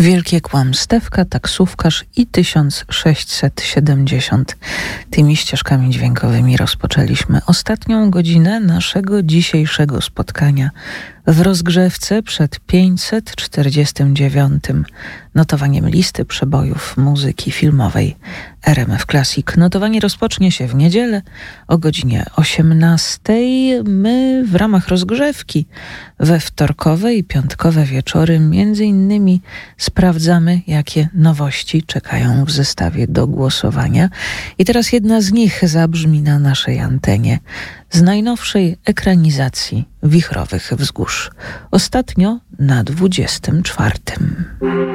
Wielkie kłamstewka, taksówkarz i 1670. Tymi ścieżkami dźwiękowymi rozpoczęliśmy ostatnią godzinę naszego dzisiejszego spotkania w rozgrzewce przed 549. notowaniem listy przebojów muzyki filmowej RMF Classic. Notowanie rozpocznie się w niedzielę o godzinie 18. My w ramach rozgrzewki we wtorkowe i piątkowe wieczory między innymi sprawdzamy, jakie nowości czekają w zestawie do głosowania. I teraz jedna z nich zabrzmi na naszej antenie z najnowszej ekranizacji Wichrowych Wzgórz. Ostatnio na 24.